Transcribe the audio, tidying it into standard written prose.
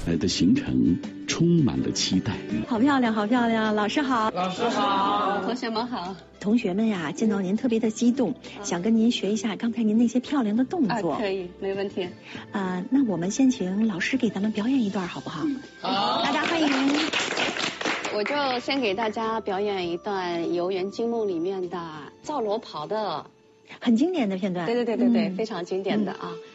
来的行程充满了期待。 好漂亮，好漂亮！老师好， 老师好， 同学们好。 同学们呀，见到您特别的激动，想跟您学一下刚才您那些漂亮的动作。 可以，没问题。 那我们先请老师给咱们表演一段好不好？ 好， 大家欢迎。 我就先给大家表演一段《游园惊梦》里面的赵罗袍的， 很经典的片段。 对，非常经典的啊。